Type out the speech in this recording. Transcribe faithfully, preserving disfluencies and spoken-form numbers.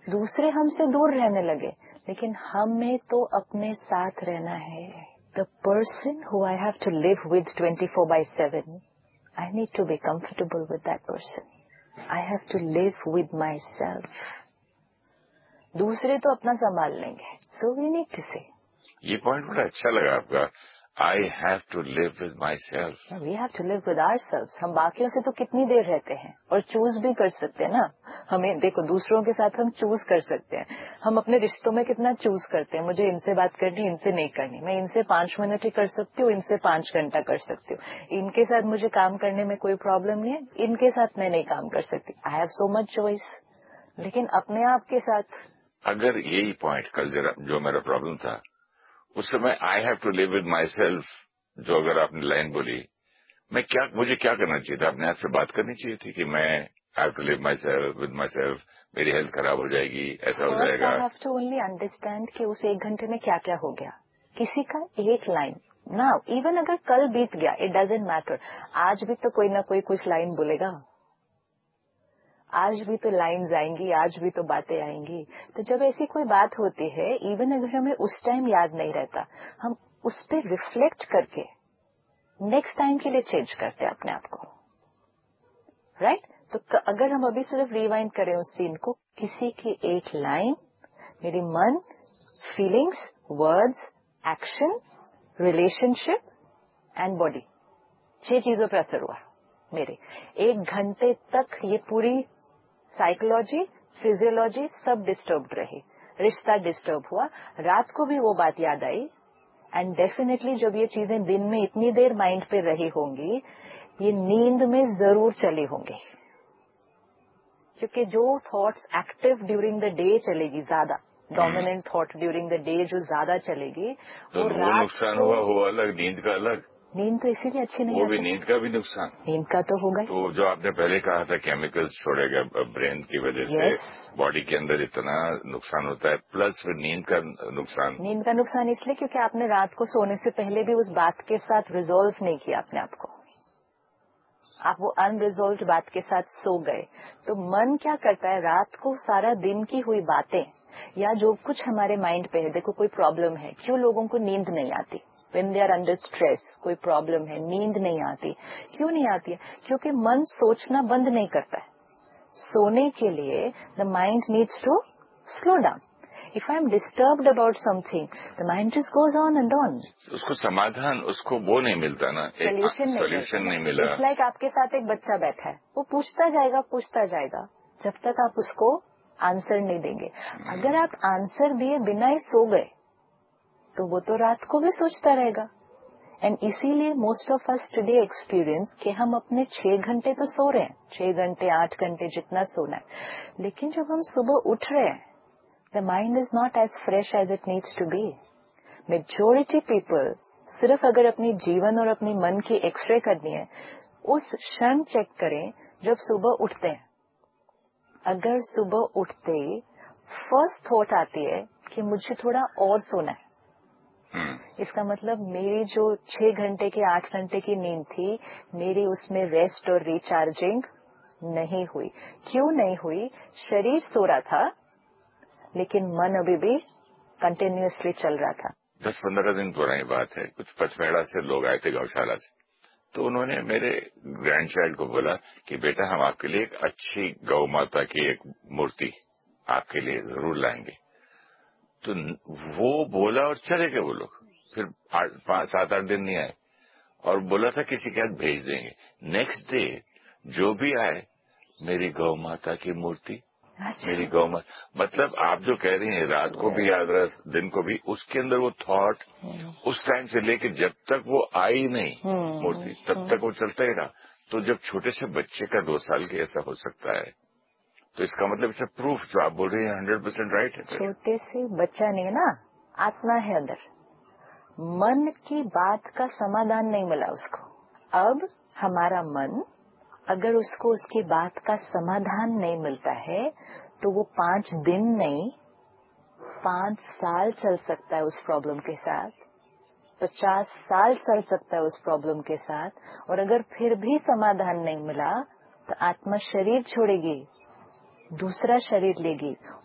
दूसरे हमसे दूर रहने लगे, लेकिन हमें तो अपने साथ रहना है. The person who I have to live with twenty-four by seven, I need to be comfortable with that person. I have to live with myself. दूसरे तो अपना संभाल लेंगे. So we need to say. ये पॉइंट बड़ा अच्छा लगा आपका. I have to live with myself. Yeah, we have to live with ourselves. हम बाकियों से तो कितनी देर रहते हैं, और चूज भी कर सकते हैं ना. हमें देखो, दूसरों के साथ हम चूज कर सकते हैं. हम अपने रिश्तों में कितना चूज करते हैं. मुझे इनसे बात करनी, इनसे नहीं करनी. मैं इनसे पांच मिनट ही कर सकती हूँ, इनसे पांच घंटा कर सकती हूँ. इनके साथ मुझे काम करने में कोई प्रॉब्लम नहीं है, इनके साथ मैं नहीं काम कर सकती. I have so much choice. लेकिन अपने आप के साथ अगर यही पॉइंट कल जरा जो मेरा प्रॉब्लम था, उस समय I have to live with my self, जो अगर आपने लाइन बोली, मैं क्या मुझे क्या करना चाहिए था? अपने आप से बात करनी चाहिए थी कि मैं I have to live my self with my self, मेरी हेल्थ खराब हो जाएगी, ऐसा हो फर्स्ट जाएगा. I have to only understand कि उस एक घंटे में क्या क्या हो गया. किसी का एक लाइन ना, इवन अगर कल बीत गया, इट डजेंट मैटर. आज भी तो कोई ना कोई कुछ लाइन बोलेगा. आज भी तो लाइन्स आएंगी, आज भी तो बातें आएंगी. तो जब ऐसी कोई बात होती है, इवन अगर हमें उस टाइम याद नहीं रहता, हम उस पर रिफ्लेक्ट करके नेक्स्ट टाइम के लिए चेंज करते हैं अपने आप को. Right right? तो अगर हम अभी सिर्फ रिवाइंड करें उस सीन को, किसी की एक लाइन, मेरी मन, feelings, words, action, relationship and body, छह चीजों पर असर हुआ मेरे. एक घंटे तक ये पूरी साइकोलॉजी, फिजियोलॉजी सब डिस्टर्ब्ड रही. रिश्ता डिस्टर्ब हुआ. रात को भी वो बात याद आई. एंड डेफिनेटली जब ये चीजें दिन में इतनी देर माइंड पे रही होंगी, ये नींद में जरूर चली होंगी. क्योंकि जो thoughts active during the day चलेगी, ज्यादा dominant thought during the day जो ज्यादा चलेगी, तो वो वो रात नुकसान को. हुआ वो अलग, नींद का अलग. नींद तो इसीलिए अच्छी नहीं वो आती. भी नींद का भी नुकसान. नींद का तो होगा. तो जो आपने पहले कहा था केमिकल्स छोड़ेगा ब्रेन की वजह से, Yes. बॉडी के अंदर इतना नुकसान होता है, प्लस फिर नींद का नुकसान. नींद का नुकसान इसलिए क्योंकि आपने रात को सोने से पहले भी उस बात के साथ रिजोल्व नहीं किया अपने आप को. आप वो अनरिजोल्व बात के साथ सो गए. तो मन क्या करता है, रात को सारा दिन की हुई बातें या जो कुछ हमारे माइंड पे है. देखो, कोई प्रॉब्लम है, क्यों लोगों को नींद नहीं आती? When they are under stress, कोई प्रॉब्लम है, नींद नहीं आती. क्यों नहीं आती है? क्योंकि मन सोचना बंद नहीं करता है. सोने के लिए the mind needs to slow down. If I am disturbed about something, the mind just goes on and on. उसको समाधान, उसको वो नहीं मिलता ना, सोल्यूशन नहीं, सोल्यूशन नहीं मिला. इट्स लाइक आपके साथ एक बच्चा बैठा है, वो पूछता जाएगा पूछता जाएगा जब तक आप उसको आंसर नहीं देंगे. अगर आप आंसर दिए बिना ही सो गए, तो वो तो रात को भी सोचता रहेगा. एंड इसीलिए most of us today experience कि हम अपने छह घंटे तो सो रहे हैं, छह घंटे आठ घंटे जितना सोना है, लेकिन जब हम सुबह उठ रहे हैं, the mind is not as fresh as it needs to be. Majority people सिर्फ अगर अपनी जीवन और अपनी मन की एक्सरे करनी है, उस क्षण चेक करें जब सुबह उठते हैं. अगर सुबह उठते ही फर्स्ट थॉट आती है कि मुझे थोड़ा और सोना है, इसका मतलब मेरी जो छह घंटे की आठ घंटे की नींद थी, मेरी उसमें रेस्ट और रिचार्जिंग नहीं हुई. क्यों नहीं हुई? शरीर सो रहा था, लेकिन मन अभी भी कंटिन्यूअसली चल रहा था. दस पंद्रह दिन पुरानी बात है, कुछ पचमेड़ा से लोग आए थे गौशाला से. तो उन्होंने मेरे ग्रैंड चाइल्ड को बोला कि बेटा, हम आपके लिए एक अच्छी गौ माता की एक मूर्ति आपके लिए जरूर लाएंगे. तो वो बोला और चले गए वो लोग. फिर पांच सात आठ दिन नहीं आए और बोला था किसी के हाथ भेज देंगे. नेक्स्ट डे जो भी आए, मेरी गौ माता की मूर्ति, अच्छा. मेरी गौ माता. मतलब आप जो कह रही हैं, रात को भी याद रहा, दिन को भी, उसके अंदर वो थॉट उस टाइम से लेके जब तक वो आई नहीं मूर्ति, तब तक वो चलता ही रहा. तो जब छोटे से बच्चे का दो साल के ऐसा हो सकता है, तो इसका मतलब इसे प्रूफ जो आप बोल रहे हैं हंड्रेड परसेंट राइट है. छोटे से बच्चा नहीं है ना, आत्मा है अंदर. मन की बात का समाधान नहीं मिला उसको. अब हमारा मन, अगर उसको उसकी बात का समाधान नहीं मिलता है, तो वो पांच दिन नहीं पांच साल चल सकता है उस प्रॉब्लम के साथ, पचास साल चल सकता है उस प्रॉब्लम के साथ. और अगर फिर भी समाधान नहीं मिला, तो आत्मा शरीर छोड़ेगी, दूसरा शरीर लेगी